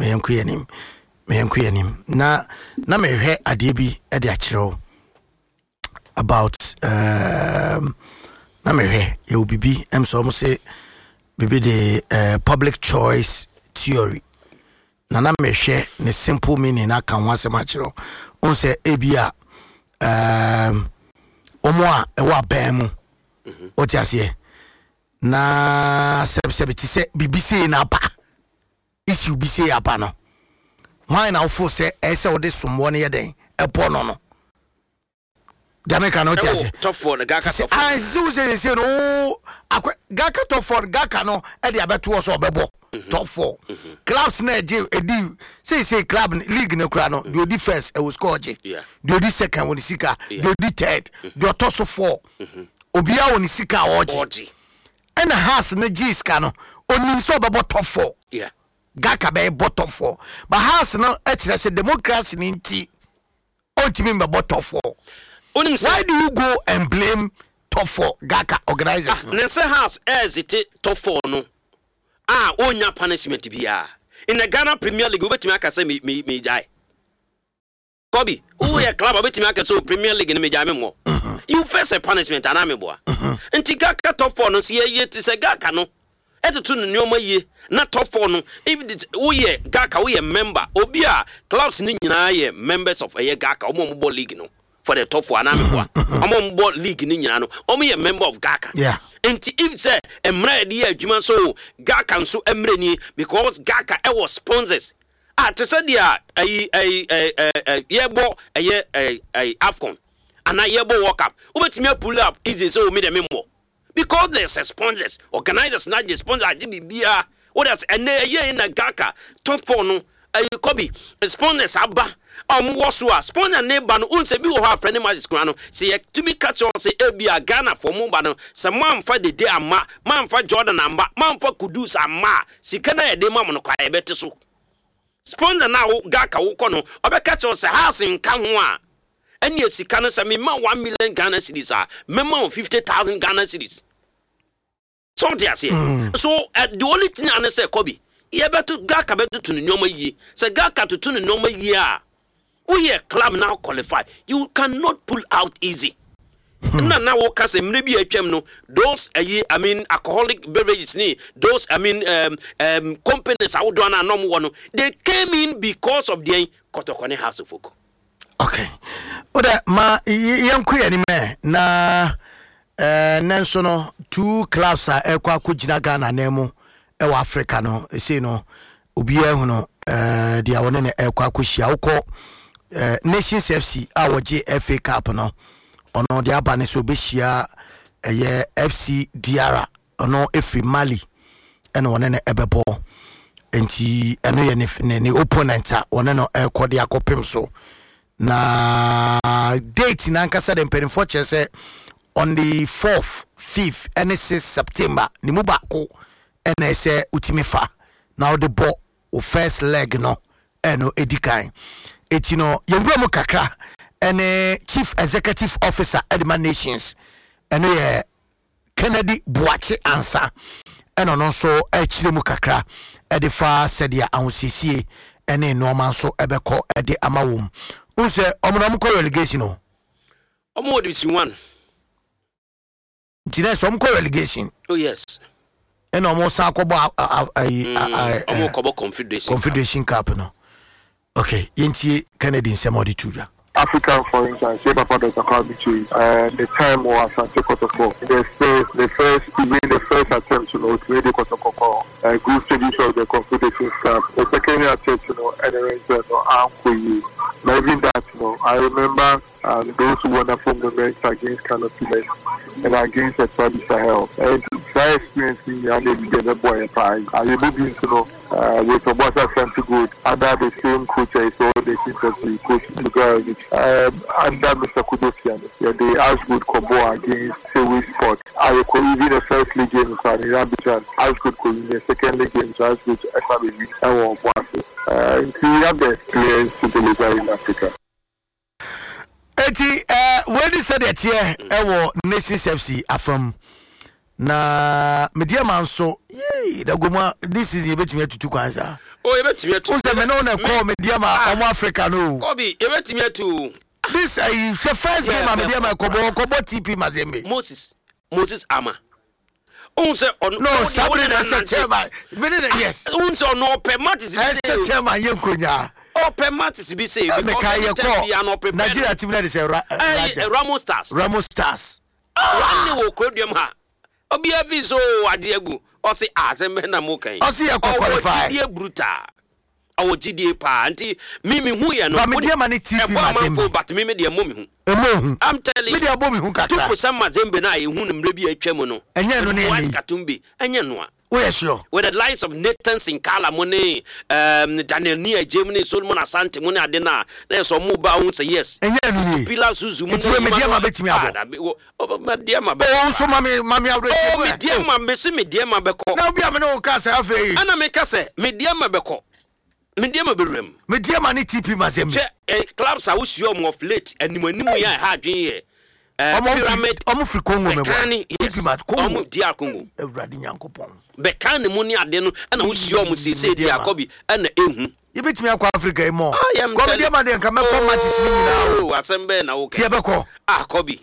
meyenkuyenim na mehwe ade bi e de akiro about na mehwe ye obibi emso mo say bibi the public choice theory na mehwe ne simple meaning na kan wasem akiro on say ebia omo a e wa ban mu otiase na sebiti se bibi say na ba issue bi say apa no why now for say ese ode somwo ne yeden epo no Jamaica no tiase top for the Gaka top I say no Gaka top for Gaka no e de abeto so obebo top 4 clubs na edi say club league no kra no the odi first e was score je the odi second won sika the odi third the top 4 obia won sika oje and has na jiska no onim so obebo top 4 Gaka be bottom 4 but has no actually say democracy ninti ontimi be bottom 4 why do you go and blame top 4 Gaka organizers no say has as it top 4 no onya punishment bia in the Ghana Premier League obetimi aka say me jai Kobi who ya club obetimi aka say Premier League me jai me mo you face a punishment ana me boa enti Gaka top 4 no say ye ti say Gaka no etutu no nyoma ye na top 4 no if we Gaka we member obi a clubs ni nyina ye members of a Gaka omo league no for the top 4 anamwa omo league ni nyina no omo ye member of Gaka enti if say emra de adwuma so Gaka nso emra ni because Gaka e was sponsors to say dia yebo Afcon ana yebo World Cup obetimi pull up easy so me dem mo because there's sponsors organizers not the sponsor bia what else and ye in a Gaka top 4 no Kobi sponsors aba woso a sponsor neighbor no unse bi wo ha friend ma discount no say to me catch on say ebia Ghana for mo ba no say man fa the day ama man fa Jordan amba man fa Kudus ama sika na ye de ma mo no kwa e bete so sponsor na wo Gaka wo ko no obeka catch on say house nka ho a eni sika no say me ma 1 million Ghana cedis a me ma 50,000 Ghana cedis so they say so the only thing I say Kobi ye better Gaka better to nyoma yi say Gaka to nyoma yi a we a club now qualify you cannot pull out easy na wo ka say mre bi atwam no those I mean alcoholic beverages ni those companies I would do na no mo no they came in because of the Kotokone House of Folk. Okay oda ma yanku ya ni me na nanso no 2 clubs a ekwa kugina Ghana na mu e wa Africa no say no obi ehu no dia wona na ekwa kuhia wokọ Nations FC awoje FA Cup no ono dia bane so behia eye FC Diara ono efri Mali eno wona na ebebo enti eno ye ne opponent a wona no ekode akopem so na date na nkasa de mpenfo chese on the 4th 5th and 6th September ni mubako ena se utimifa now the ball o first leg no eno edikan etino yewura mo kakra ene chief executive officer Edman Nations eno ye Kennedy Boache Ansa eno no so echire mu kakra edifa sedia ahosisie ene normal so ebeko ede amawum unse omonam ko relegation no omo division 1 Tina some relegation. Oh yes. And almost akobo Confederation Cup no. Okay, yenti Canadian semodi tuja. Africa, for instance, Papa Dr. Kabichi, the time was at Kotoko. The first attempt to create the Kotoko, group stage of the Confederation Cup. The second attempt, even that, I remember those wonderful moments against Canopy and against the Travis Sahel. And that experience me, I didn't get a boy pie. I remember with Obasa Santi Good under the same coach I saw the team coach under Mr. Kudosian. The Ashwood combo against Sewi Sport. I recall even the first league game in Abidjan, Ashwood in the second league game, Ashwood SRB, and one. We have the experience to deliver in Africa. When you said that here, Nations FC are from na media man so the goma this is a bit me to kwanza Oh, you bet me to. Who's the man on a call Mediama Africa no? Kobe, you bet me to. This is the first game of Mediama Kobo TP Mazembe. Moses Ama. Unse on no Saturday that's chairman. Yes. Unse on no per matches. That's chairman Yemkunya. Oh, per matches be say. Nigeria team that is a Ramos Stars. Ramos Stars. One will quote them ha. Obia viso adiegu. O say azembe na mokan. O say qualify. O bruta. O GDA pa anti mimi hu ye no. But media money TV Mazembe. But mimi de momi hu. I'm telling you. Media bomi hu kakra. Tu some Mazembe na ye hu nimre bi atwam no. Enye no ne ni. Katumbi. Enye no. We sure. With the lines of Nathan Sinkala Money, Daniel Nia, Germany, Solomon Asante, Money Adena, there's some mobile won't say yes. And yet, Pilar Suzu, Mediama bet me out. Oh, dear, my also, Mammy, oh, dear, my missing me, dear, my beco. Now be a no cast of a. And I make us say, Mediama beco. Mediama berum. Mediama ni TP Mazembe. Clubs I wish you more late, and when you had here. Almost Congo, Congo, dear Congo, a Radinyankopon. Bekane money adeno and I wish you almost say dear Kobe and you bet me up Africa more. I am going to come and come matches now. Asembe na okay. Tiabeko. Kobe.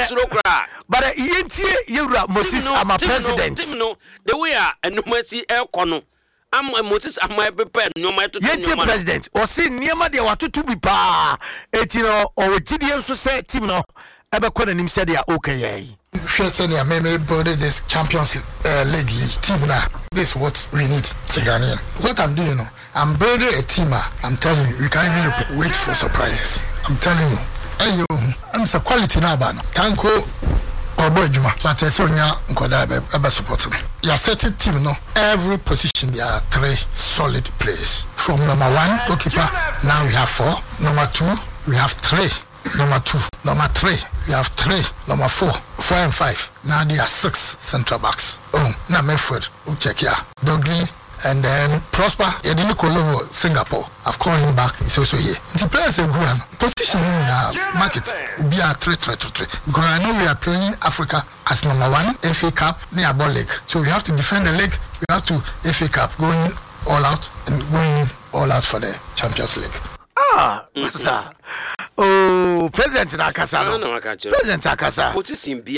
But you Moses I'm a president. The way and no mercy el kono. I'm a Moses am my prepare no matter to president or see near my dear to be pa 18 or GDM society no ever couldn't him said they are okay. Shetania maybe build this Champions League team now. This is what we need to Ghanaian. What I'm doing, I'm building a team. I'm telling you, we can't even wait for surprises. I'm telling you. Hey, I'm so quality now, man. Tanko or Bojuma, but I saw ya Nkoda support me. Your certain team, no. Every position there are 3 solid players. From number 1 goalkeeper, now we have 4. Number 2, we have 3. Number 2, number 3, we have 3. Number 4, 4 and 5. Now there are 6 central backs. Oh, now Medford, check here. Doggy, and then Prosper. You didn't call him Singapore. I've called him back. He's also here. The players are good. Position in the market will be a 3-3-3. Because I know we are playing Africa as number 1 FA Cup near ball league. So we have to defend the league. We have to FA Cup going all out and going all out for the Champions League. Sir. Oh, President Nakasa. No, President Nakasa. What is in Bia?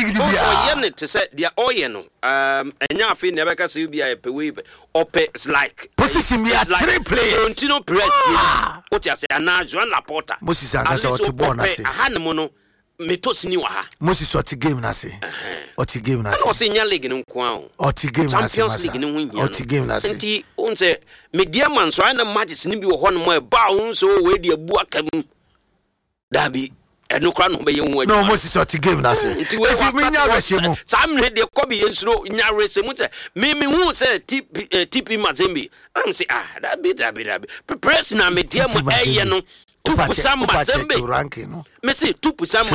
And to say they are all and now I feel never can see be a pay it's like position me at 3 players. Continue press. What you say? Ana Joan Laporta. Moses Anasa to born as a Hanamono. Metosini wa ha. Moses what game na say. What game na say. O se nya league no kwa. What game na say. Champions League no hu nya. What game na say. Nti on say media man so na matches ni bi wo ho no mo ba on so we de abu akam. Dabi eno kwa no be ye hu. No Moses what game na say. If you me nya rese mu. Sam ne de Kobe ensuro nya rese mu say me hu say TP Mazembe. Am say dabi. Press na media mo eye no. Ranking. Messi 2%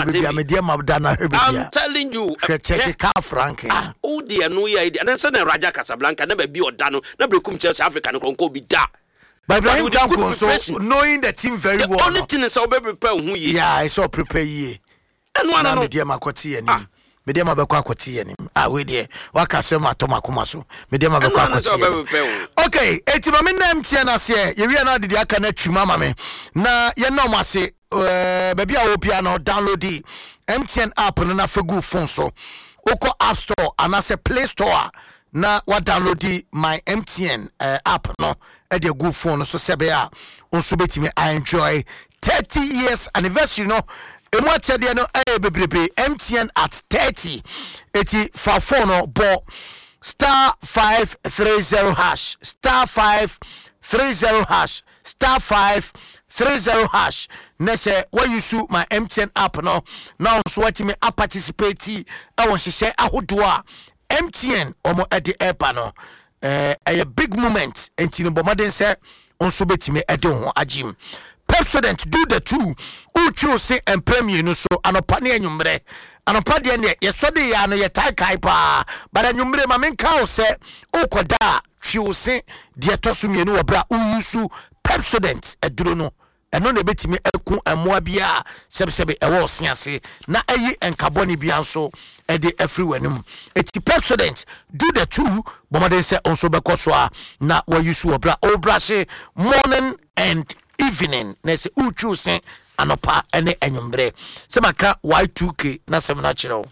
I'm telling you. Check calf ranking. Oh dear, no idea. And then send a Raja Casablanca never be or dano. Never come to African go be da. By Brian Duncan, so knowing the team very well. Only thing is I'll be prepare who ye. Yeah, I saw prepare ye. And one of media makoti and Mediama Bakwa Koti and him. We dear. Waka Sema Tomakumasu. Mediama Bakwa Koti. Okay, Etimamin Tiana say, you are not the Akane Chimama me. Na Yanoma say, baby, I hope you are not download the MTN app and na for good phone so. Oko App Store and I say Play Store. Na what download the my MTN app no at your good phone so sebea unso betimi I enjoy 30 years anniversary no. Emwache de no bebrebe MTN at 30 eti fa phone no bo star 530 hash star 530 hash star 530 hash nese where you shoot my MTN app no now so what me participate I want to say ahodoa MTN omo at the app no a big moment enti no bomaden say onso betime ede ho agim President do the 2 uchu say and premier no so anopa ne anwumre anopa de ne yesode ya no yetai kai pa but anwumre ma menka o say ukoda hwe o say de toso mienu obra uyusu President eduro no ɛno na ebetimi eku ɛmoa bia sɛbsɛbe ɛwɔ osiase na ɛyi enkabɔni bia nso ɛde afri w'anim eti Pepsodent do the two bomade se onso bɛkɔ so a na wɔyusu obra se morning and evening na se uchu se anopa ene enwumbre se maka Y2K na semna kyerɛw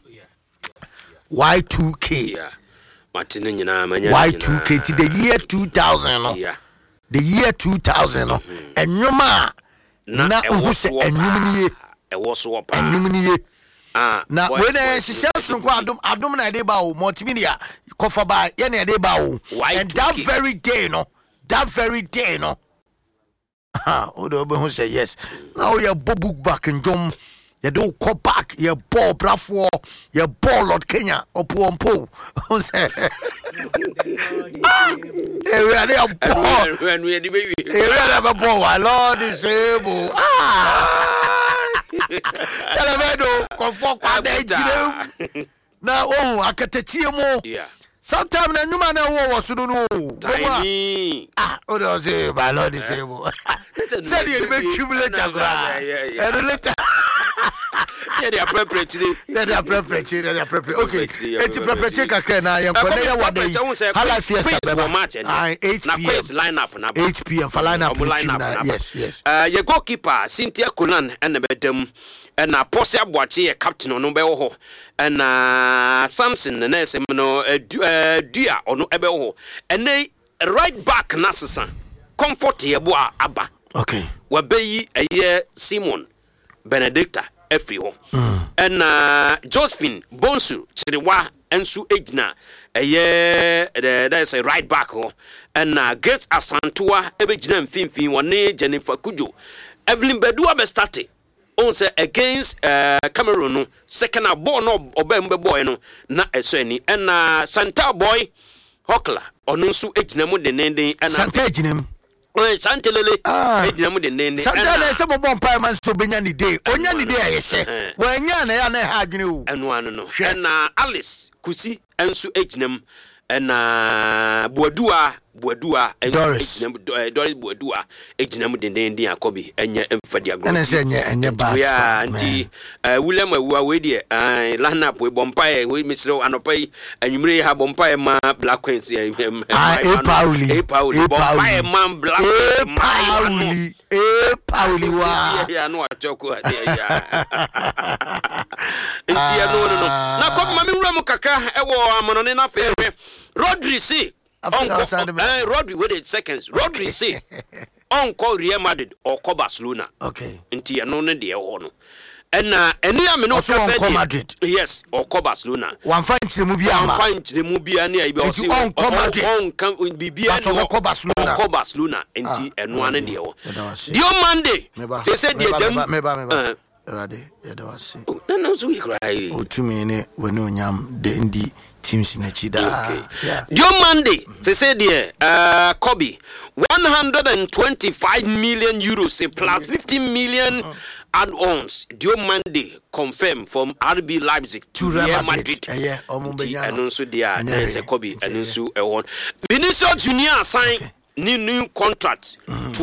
Y2K Martin nyina manya Y2K to the year 2000 no the year 2000 no enwuma na ohu se enwum nie ɛwɔ so pa enwum nie na when sisi sunko adom na dey ba o multimedia kofa ba ye na dey ba o and that very day no o do be who say yes now you book back and jom you do go back you ball brafo you ball Lord Kenya opompo who say we are there ball when we the baby we are there ball Lord disable Televedo konfo kwa da ejire na oh akatechie mo sometimes na nyuma na wo so no tiny o do say by Lord disable said you be cumulate agora and later they are appropriate okay it's appropriate kakra na yen kone ya wada yi hala fiesta beba 8 p.m. lineup na 8 p.m. for lineup yes your goalkeeper Cynthia Konan and bedem and Posse Aboache ye captain ono be ho and Samson na sem no dua ono ebe ho and right back nasesa comfort ye bo aba okay we be ye Simon Benedicta every ho and Josephine Bonsu Chirewa ensu ejina that is a right back ho and Grace Asantua ebejina mfimfin wone Jennifer Kujo Evelyn Bedua be started on say against Cameroon no second ball no obembe boy no na eso ani and Santa boy Hokla onu nso ejina mu denenden and Santa ejinem Santelele ejina mu denenden Santa na se mo bompa man so benya ni day onya ni day ayese wanya na ya na ha adwene o eno anu no and Alice Kusi enso ejinam and Boadua Doris Boadua ejinam denenden akobi enya emfadi agro ene se enye bad yeah anti William Awuwa we de lineup we bompa we misro anopai anwumre ha bompa ma Black Queens Pauli bompa ma Black Pauli wa ya no atoko ya anti ya no na ko ma me wura mu kaka ewo amonone na fere Rodri si Rodri wait seconds Rodri si on Real Madrid or Barcelona okay nti ya no de ho no and any am no so Madrid yes or Barcelona one find mu bia ma na ibe o si on kan bibia no Barcelona nti eno ane de ho dio Monday say de dem Erade ya da wase no so we cry o tumi ne woni onyam de ndi teams na chida yeah dio Monday say there Kobe 125 million euros plus 50 million add-ons dio Monday confirmed from RB Leipzig to Real Madrid and also there there's a Kobe and also a one Vinicius Junior signed new contract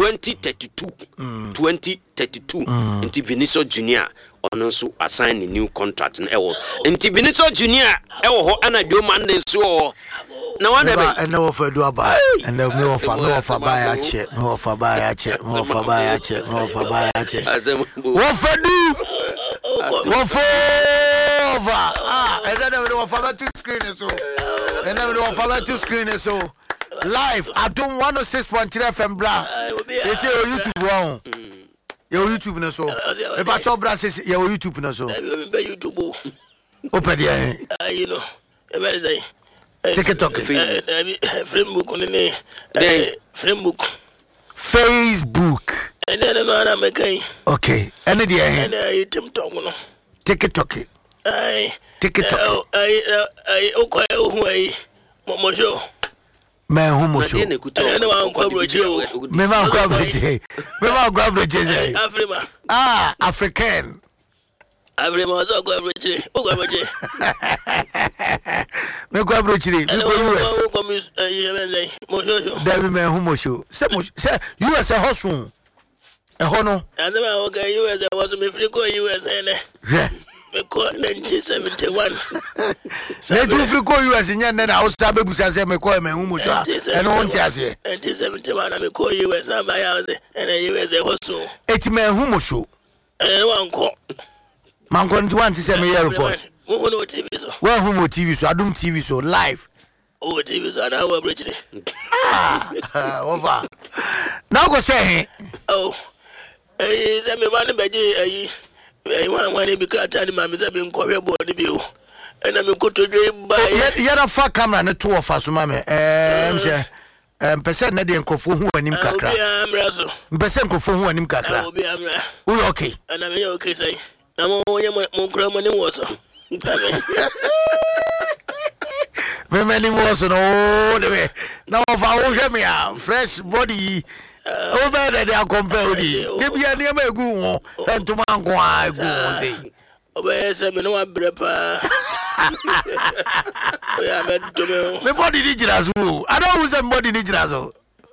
2032 until Vinicius Junior also assign a new contract in Ewo until Vinicius Junior Ewo and I do Monday so now one and no offer do about and no offer buy a check no offer buy a check what for do what for and then we offer to screen so and then we offer to screen so live I don't 106.3 FM bla they say YouTube wrong your YouTube na so e ba to bra say your YouTube na so be YouTube open there you know e be say TikTok Facebook and then no make okay and there and TikTok no TikTok TikTok mo show man who so African Afrima so go abrochire me go abrochire me go US mo show David man who mo show say US a hosun ɛhɔ no Azama oga US was me free go US ene. hwɛ Me call 1971. na tu firi kɔ US nyɛ nnɛ na wosa bɛbusa sɛ mekɔ ma hu mu so a ɛno wo nte aseɛ 1971 me call US na my house and US was so. ɛti ma hu mu so And one call. mankɔ nti wante sɛ meyɛ report Who no TV so? woahu mu TV so adom TV so live Oh, TV so na wa bridge. wɔfa na wokɔ sɛ he Oh. Say me man beji one be cut and my mother been corrier body view. And I'm going to dream by yɛra fa camera ne to wɔfa so ma me sɛ mpɛ sɛ nnɛ deɛ nkurɔfoɔ hu anim kakra mpɛ sɛ nkurɔfoɔ hu anim kakra woyɛ okay and I'm okay say. I'm only more money was. memani mu wɔ so no de na wɔfa wohwɛ me a fresh body wobɛyɛ dɛ akɔmpɛ wo di ne bia nneɛma ɛgu ho ɛntoma nko a ɛgu ho sei Obey say me no one brepa. Yeah, me do me. me body ni gyina so o ada wo sɛ me body ni gyina so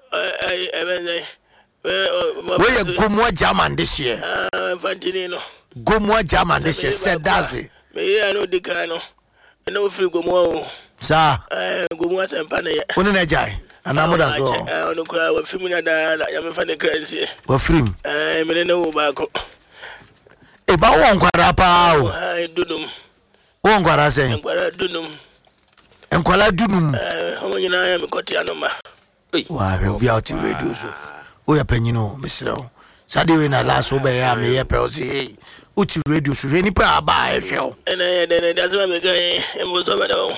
woyɛ gomua german de hyeɛ Fantino. gomua german de hyeɛ sɛ daze Me ya no dikano. No free gomo. saa Gomo sempa na ya. wone na agyae anaa moda so Ono kura wa fimu na da ya me fa ne kransie. wafirim Me ne wo ba ko. ɛba wɔ nkwara paa o Dunum. wɔ nkwara sɛ Nkwara dunum. nkwara dunum Homo nyina ya me kotia no ma. wahwɛ obi a wote radio so woyɛ panyin o mesrɛ wo saa de wei na last wobɛyɛ a meyɛ pɛ wo sɛ ei wote radio so hwɛ nnipa a abaa ɛhwɛ wo Ena ya de asema me kan mo so me do.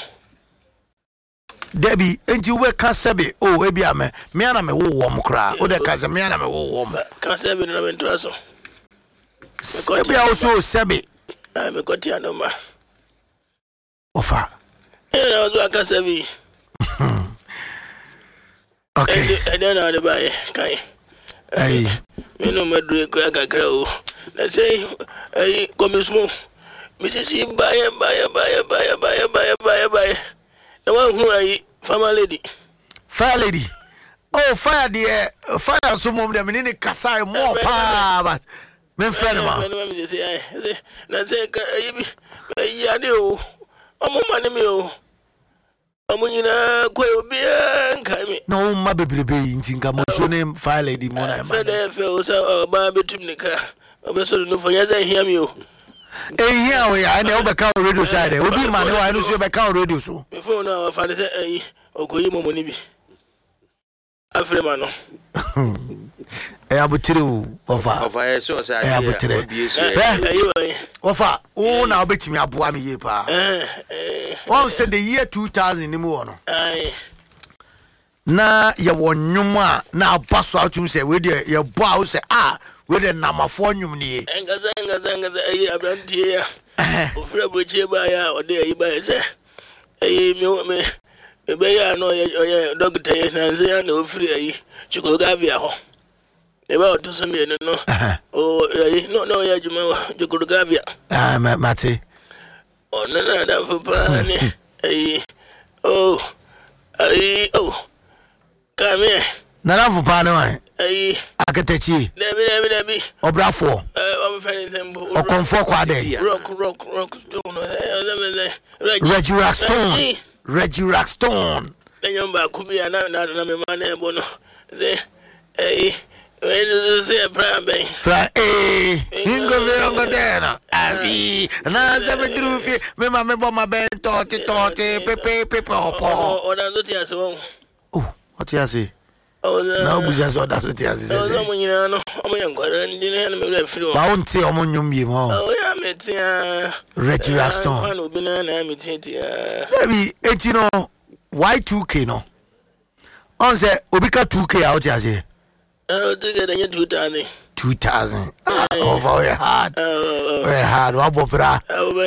dabi enti wobɛka sɛbe o ebi a me ana me wo wɔ m koraa wode ka sɛ me ana me wo wɔ m Kan se bi na me ntra so. ebi a wo so sɛbe Me kotia no ma. ɔfa Ena ozo akasa bi. okay And then on the buy kai. ai Me no madre kra kakra o. Na say come small. Mrs. Buy. The one who I farmer lady. fire lady oh fire deɛ fire so mom deɛ mene ne kasae mɔ paa but memfrɛ no ma Na say ya de o. Omo mane me o. Omo nyina kwa obi nkai me. na womma bebrebe yi nti nka mosuo ne fire lady mo na ɛma Fede fe o sa ba betum ne ka. Obeso no fa ya za hia me o. ɛhia wo yɛ ɛne wobɛka wo radio so adɛ obi ma ne wa ɛno so yɛbɛka wo radio so Me phone na fa de say okoyi momo ni bi. Afrima no. ɛyɛ abotire o ɔfa Ɔfa so sɛ ɛyɛ abotire ɔfa wo na wobɛtumi aboa me yie paa wɔn sɛ the year 2000 ni mu wɔ no na yɛwɔ nnwom a na aba so atom sɛ wei deɛ yɛbɔ a wo sɛ wei deɛ namafoɔ nnwom nie Engaza abrantie ya. Ofra brochie ba ya ode ayi ba se. Me be ya no ye doctor ye na se ya na ofri ayi. Chiko gavia ho. E ba oto so me no. O ayi no ya juma chiko gavia. mate Ona na da fu pa ni. Ayi. Oh. Come here. nanafo paa ne wan Ayi. akatakyie Debi. ɔbrafoɔ I'm feeling them. ɔkɔmfoɔ kɔ adɛ Rock. Reggie Rackstone Then ba kubi na me man bono. Say prambe. fra hingo verongo dena abi na zabe drufi me ma me bɔ ma bento titote pepe opo Ona do ti aso. oh what you say Oh na obuja so da so ti ase so se mo nyina no o mo yankora ndi ne na me la firi. ba wonte o mo nwum bi mo Oh ya metia. Reggie Rackstone Fan obi na metia. baby eti no Y2K no on say obi ka 2K out ya say Oh tige da nye 2000 over we hard wabobra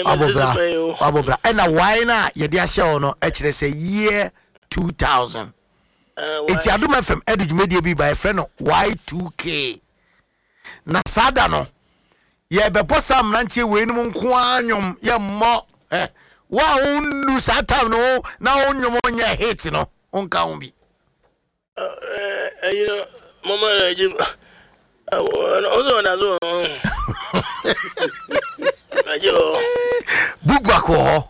and why na ye dia hye no e kire say year 2000 eti Adom FM edwumedia bi by friend no Y2K na sada no ye bebo sam na nche we num nko anwom ye mo wa unnu satam no na onwom nya hit no onka ho bi you know mama Also, another one. Bubako.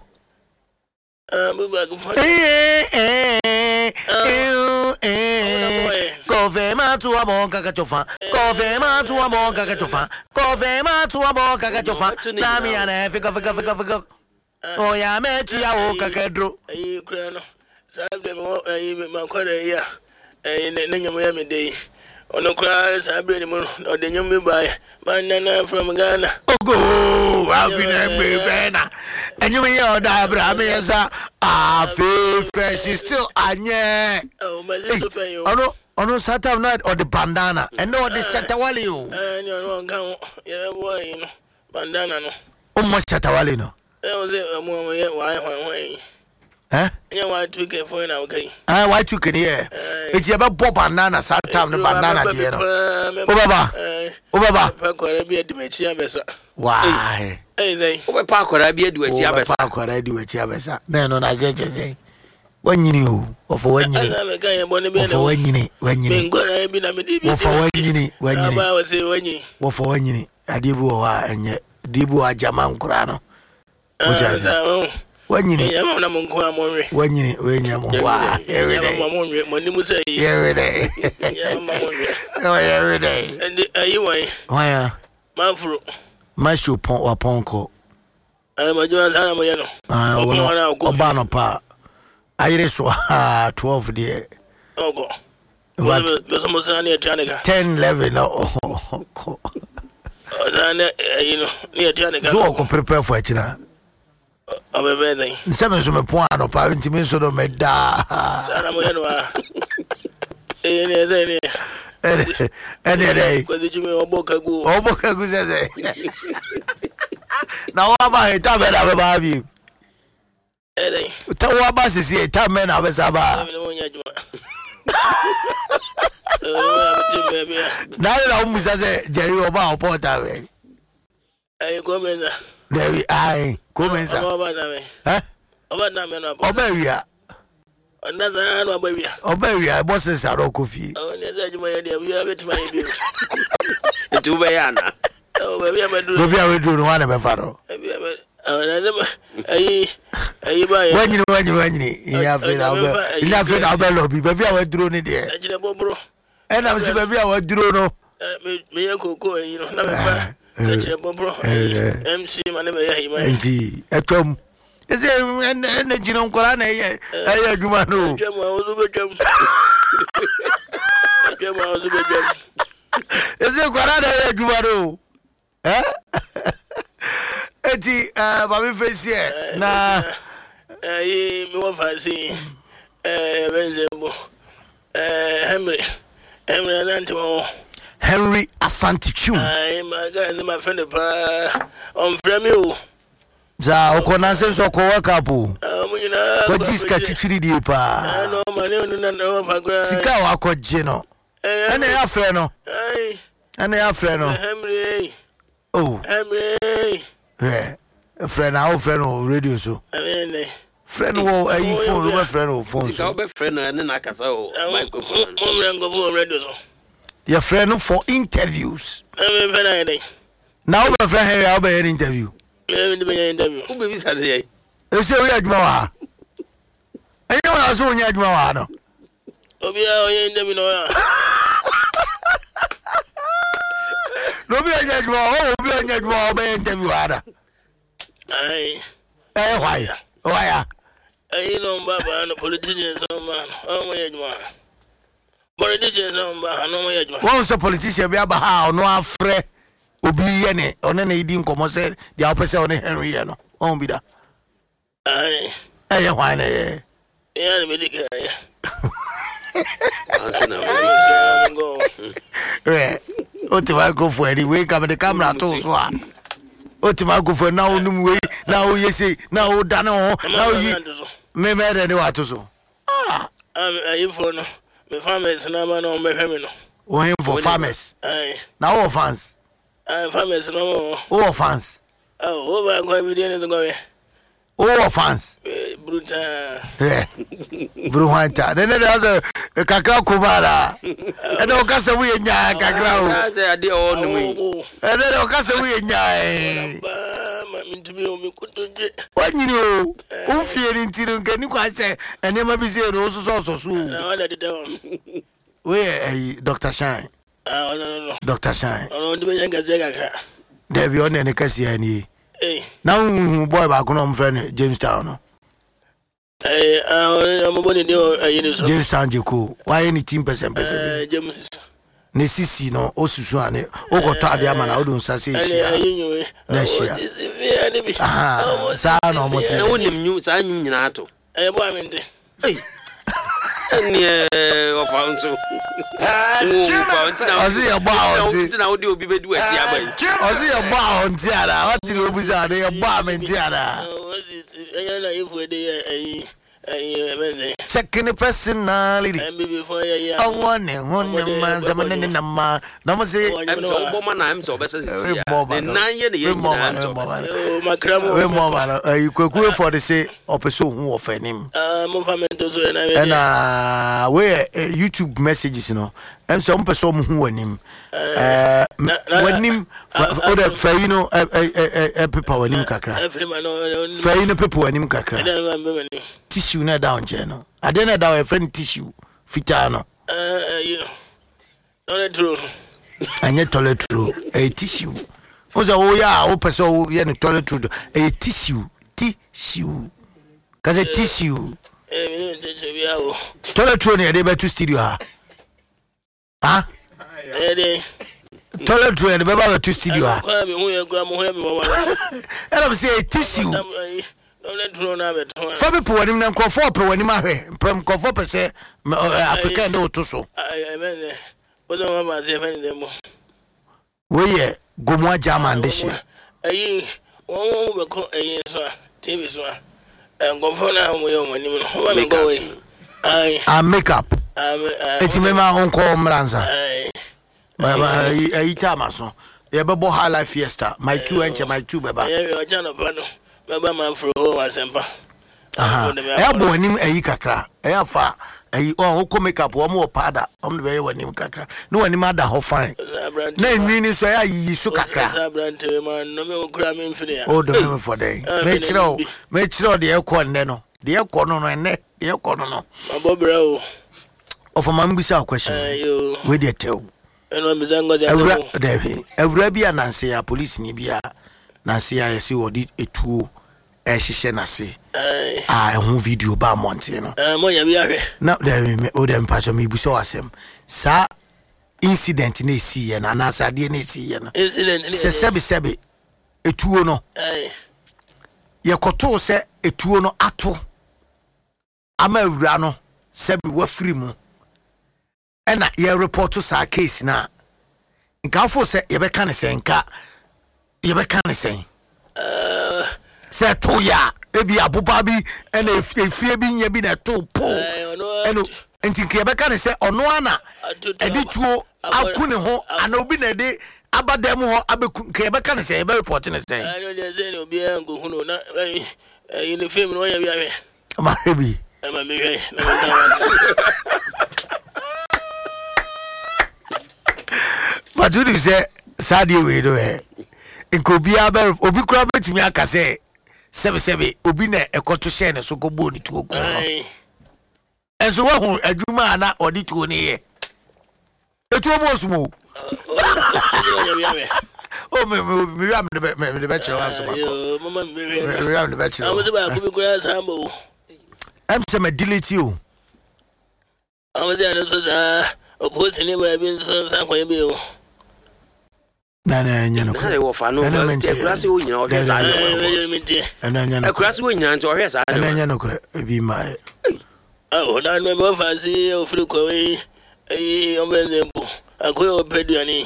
Confirma tua boca cachofa. Confirma tua boca cachofa. Confirma tua boca cachofa. Damiana, fica. Oh, yeah, met ya boca cadro. Ay, crano. Sabe, my quarter here. Ay, Nanyam day. On the crowd, Sabre, or the young by Manana from Ghana. Oh, I've been a baby. And you may all die, Bramesa. Ah, feel fresh is still Anya. Oh, my sister, you. Oh, no, Saturday night or the bandana. And no, the Satawali. And you're wrong, yeah, boy, bandana. Almost Satawali, no. That was it, a moment, why? Eh? You want to get for an okay. Why you can hear? It's about Bob banana, Saturday banana, dear. Obaba. Why? Park or I be do it, Yabasa. Park or I do it, Yabasa. Then on as I say, when you knew, or for when you for when you Adibu and yet Dibu Ajaman Kurano. When you every day. And you why? Mashu or Ponko. I'm a Joan Obano Pa. Iris 12 dear. Oh, what? 10, 11. Near Janica. So prepare for it now. Of everything. Seven some point of parent to me so don't make da. Any day. Because you may Oboka go. Oboka go say. Now about it, tell me about you. Tell what bus is here, tell me now about. Now you almost say Jerry Obama Porta. I go in there. There we are. Come in, sir. Eh? Oberia. Another baby. Oberia, bosses are all coffee. Oh, we have it, my baby. It's Ubayana. Oh, maybe I'm a Maybe I will do one of a faro. When you have it, I'll lobby, baby, I will drone it there. And I'm saying, baby, I will drone. Me a cocoa, you know, such a bobro. MC, my name, indeed. At home. Is it and the Genome Corana? I do not know. Is it Corana? You know? Eh? Eti, Bobby face here. Nah, me what fancy. Benzembo. Henry Anantimo. Henry Asantichu. My guy, my friend, on Fremio. Za okonanse so ko wakapo. Ko diska chichiri di pa. No money no fagra. Sika wa ko je no. Ene ya frɛ no. Ene ya frɛ no. Henry. Oh. Henry. Frɛ na o frɛ no radio so. Frɛ no wo ayi phone ro frɛ no phone so. Sika o be frɛ no ene na kasa o microphone. Mom rango for radio so. Your friend for interviews. Now my friend Henry I'll be an interview. Who baby Saturday? You say we are Juma. And you are so near Juma. No. No be a Juma. Oh, be a Juma. Be interview. Aye. Why? Why? I know Baba and the politicians. Oh, my Juma. Politicians, once a politician be about how no afraid obi yene on any dim come say the opposite on Henry no on be that. Aye. Eh, why ne? Yeah, medical. Otima go for any way come the camera to so. Otima go for now no way now you say now done now you me made any what to so. Ah, I'm for no. Me farmers na man on me family no. Oh, him for farmers. Aye. Now all fans. Farmers no. All fans. Oh, over go be dey no go. Oh, fans. Bruta. Yeah. Bruhanta. Then there's a Kakao Kubara. And Okasa we in Ya Kakao. say I did all the way. And then Okasa we in Ya. What you know? Who fear in Tiran can you quite say? And never be said also soon. Where Dr. Shine? No. Dr. Shine. I don't do anything. There be on any Cassia. Now, boy, back on friend Jamestown. I'm a body new. Jamestown, Joko. Why any team person? Nesisi no osusuane okota de amana odun sase hia na hia sa no mo na wonim nyu sa nyu nyina ato bo amende ni ofa nso ozi ya ba onti na odi obi bedu achi abai ozi ya ba onti ara watiri obuza de ya ba amenti ara na ifu de second personality. I want it. Man, someone nama. Nama say, I'm so woman. I'm so better. The 9 year the you could go for the say opposite who offend him. And where YouTube messages, you know. I'm some person who won him. When him other Faino, people when him kakra. Faino people when him kakra. Tissue na down channel. I didn't down a friend tissue. Fitano. You know. Toilet roll. And yet toilet roll. A tissue. Was oh yeah, open so yeah, toilet roll. A tissue. Tissue. Cause a tissue. Toilet roll near the better studio. Huh? Toilet roll and the baby to studio. And I'm saying tissue. For people when him comfort when him ahwe pram comfort per se African do to so we gomwa German this year won be ko so TV so comfort na mo yo mani mo go we makeup eti me ma onko mranza itama so ye bebo high fiesta my two beba Baba man for asempa. Ebo nim eyi kakra. Efa eyi o ko make up o mo pada. O me be wanim kakra. No wanim ada ho fine. Na nwini so ya yi so kakra. Man no me okura me mfini. O do me for day. Me chiro de ekọ nne no. De ekọ no enne. De ekọ no. Abobra o. Of a man bisa question. We dey tell. Eno me zango ja. Evra bi ananse ya police ni bia. Nanse ya yesi odi etuo. Ehihye nase ehun video ba monte no mo ya bi ahwe na dem o dem pacho me buso asem sa incident na esi ye na na sade na esi ye no incident se sebe etuo no ye koto se etuo no ato ama awura no sebe wafiri mu ena ye report sa case na nka fo se ye be kan se nka ye be kan se se to ya ebi abuba bi ena efie bi nya bi na to po eno enti be kan se ono ana edituo akune ho ana obi na de abadam ho abeku ke be kan se be report ne se ayo de ze no bi an go hunu na in film no ya bi awe ma hebi ma me hwe but you say sad we do nkobi aba obi kura betumi aka se sebe obi na ekoto share ne so go bo ni tuo ko enso wa hu adwuma na odi tuo ne ye etuo bo sumo o me am de be chere anso ba ko mama me am de be chere awu ba ko bi kura sambo am se me delete you awu de no so za o ko tini ba bi so sa ko bi o na nyano ko na wo fa no akurase wo nyina o hwe sa na nyano akurase wo nyina nto o hwe sa na nyano ko bi mai o na no mo fa si o firi ko we o mezempo akoyo opeduani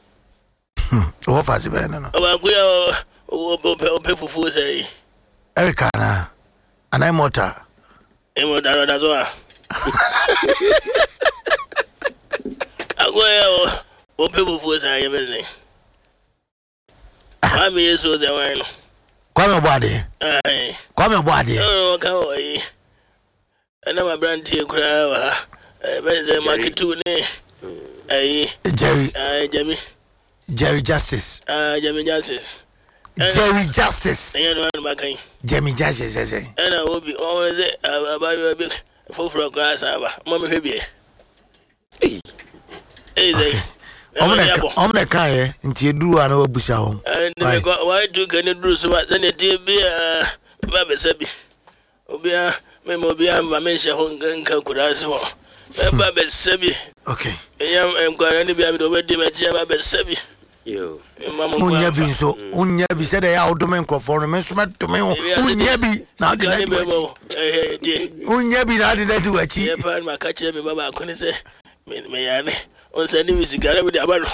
o fa si be na no o akoyo o pe fufu sei Erika na anai mota no da zo akoyo o pe fufu sei ye be Mami yeso de wano. Kwame Boade. Aye. Kwame Boade. Oh, come away. And I'm a brand here, crowd. But the market too, Aye. Jerry Justice. Jerry Justice. Jerry Justice. Jerry Justice, I say. And I will be always about your big for grass. Mamma, maybe. Hey, Omeka, nti edu ana obusa ho. And why do can you do so much? Then it be Baba Sebi. Obia, Memobia, Mamesha Hongan Kakurazo. Baba Sebi. Okay. I'm going to be able to wait to Baba Sebi. You. Unyabi so, unyabi said I out to men for mention to me. Unyabi, now did I do it? Unyabi, now did I do it? Yeah, my catcher, Baba, couldn't say. Mayane, on sending me cigar with the Abalo.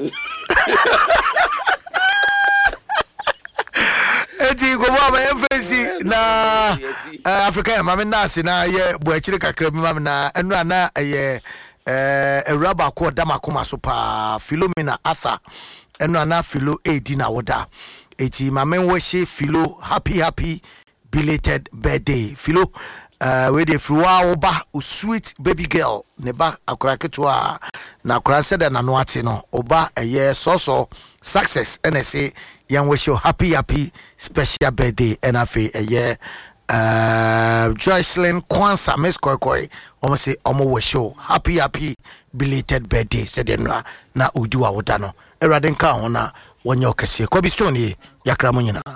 Eti go ba emphasy na Africa mama nasi na ye bo akire kakra mi mama na enu ana ye rubber ko dama kuma so pa Philomena Arthur enu ana Philo AD na woda eti mama we Philo happy belated birthday Philo we dey fruwa oba sweet baby girl ne ba akura ketwa na akura said na no ate no oba eye so success and say yan wish you happy special birthday and afi eye Joycelyn Kwansa Miss Koikoi omo say omo wish you happy belated birthday said na uju awoda no erade nka ho na wonye okese ko bi stone yakra mo nyina.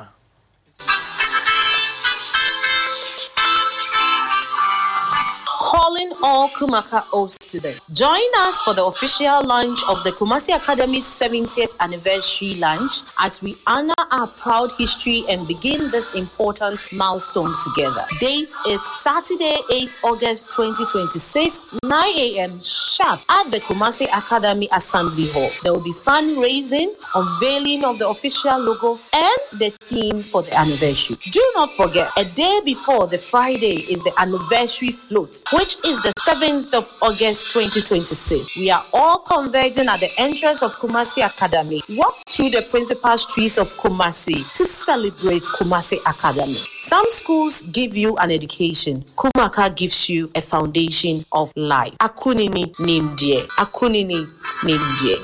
Calling all Kumaka Oats today. Join us for the official launch of the Kumasi Academy's 70th anniversary lunch as we honor our proud history and begin this important milestone together. Date is Saturday, 8th August 2026, 9 a.m. sharp at the Kumasi Academy Assembly Hall. There will be fundraising, unveiling of the official logo, and the theme for the anniversary. Do not forget, a day before the Friday is the anniversary float, which is the 7th of August 2026. We are all converging at the entrance of Kumasi Academy. Walk through the principal streets of Kumasi to celebrate Kumasi Academy. Some schools give you an education. Kumaka gives you a foundation of life. Akunini Nimdie. Akunini Nimdie.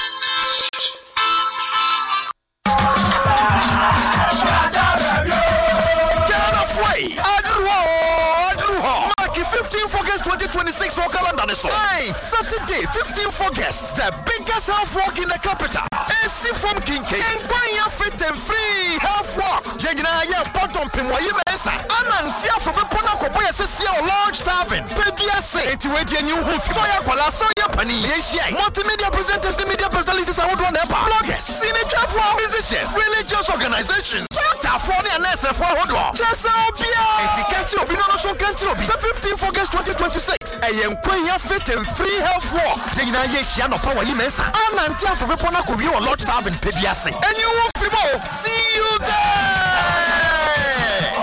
August 2026 for calendar so. Hey, Saturday 15th August, the biggest health walk in the capital. AC from Kinke. Enquire fit and free health walk. Jengina ya bottom pimwa yimesa. Anantia for Pepona Kopoya Sesia Large Tavern. PDS enti wedi new home. Soya kwala soya pani. Yesia. Multimedia presenters, the media personalities are one ever. Bloggers, signature for musicians, religious organizations. Tafoni and SF for Hodo. Chesobia. Enti kachi obi no so kanti obi. 15th August 2026. Enquire fit and free health walk. Jengina yesia no power yimesa. Anantia for Pepona Kopoya Large Tavern PDS. And you will see you there.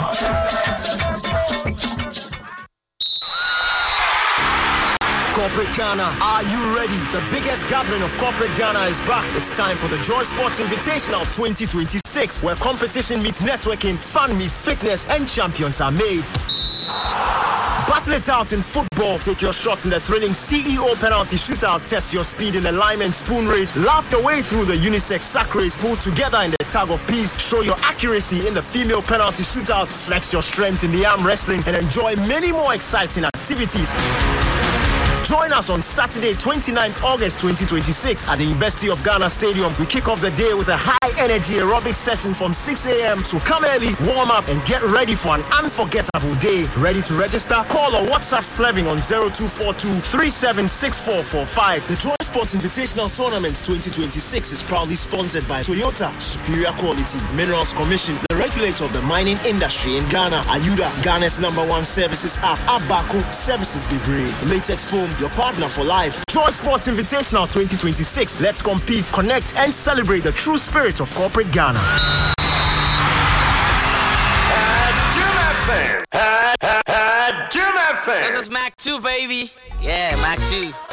Corporate Ghana, are you ready? The biggest gathering of Corporate Ghana is back. It's time for the Joy Sports Invitational 2026, where competition meets networking, fun meets fitness, and champions are made. Battle it out in football. Take your shot in the thrilling CEO penalty shootout. Test your speed in the lineman spoon race. Laugh your way through the unisex sack race. Pull together in the tag of peace. Show your accuracy in the female penalty shootout. Flex your strength in the arm wrestling. And enjoy many more exciting activities. Join us on Saturday, 29th August 2026 at the University of Ghana Stadium. We kick off the day with a high-energy aerobic session from 6 a.m. So come early, warm up, and get ready for an unforgettable day. Ready to register? Call or WhatsApp Fleving on 0242-376445. The Joy Sports Invitational Tournament 2026 is proudly sponsored by Toyota, Superior Quality, Minerals Commission, the regulator of the mining industry in Ghana, Ayuda, Ghana's #1 services app, Abaco, Services Bibre, Latex Foam, your partner for life. Joy Sports Invitational 2026. Let's compete, connect, and celebrate the true spirit of corporate Ghana. This is Mac 2, baby. Yeah, Mac 2.